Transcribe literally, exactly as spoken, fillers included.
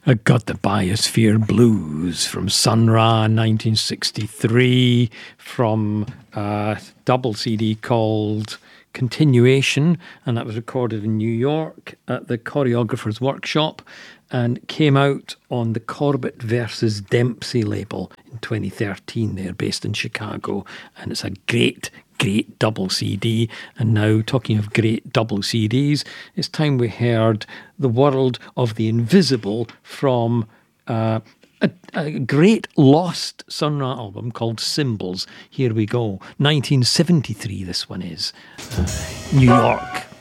I got the Biosphere Blues from Sun Ra nineteen sixty-three, from a double C D called Continuation, and that was recorded in New York at the Choreographer's Workshop and came out on the Corbett versus Dempsey label in twenty thirteen. They're based in Chicago, and it's a great Great double C D. And now, talking of great double C Ds, it's time we heard The World of the Invisible from uh, a, a great lost Sun Ra album called Symbols. Here we go. nineteen seventy-three, this one is. Uh, New York.